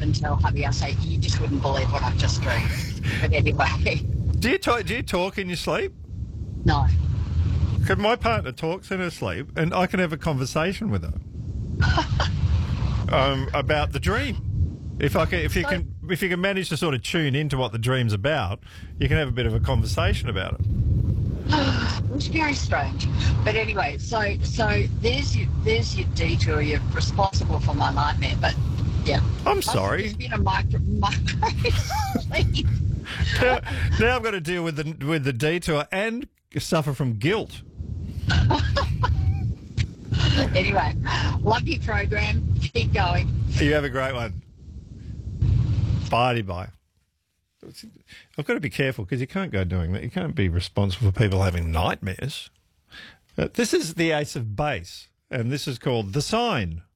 even tell hubby, I say, you just wouldn't believe what I've just dreamed. But anyway, Do you talk in your sleep? no. Because my partner talks in her sleep, and I can have a conversation with her about the dream. If you can manage to sort of tune into what the dream's about, you can have a bit of a conversation about it. It was very strange. But anyway, so there's your detour. You're responsible for my nightmare. But yeah, I'm sorry. It's been a micro sleep. Now I've got to deal with the detour and suffer from guilt. Anyway, love your program. Keep going. You have a great one. Bye. I've got to be careful because you can't go doing that. You can't be responsible for people having nightmares. This is the Ace of Base, and this is called The Sign.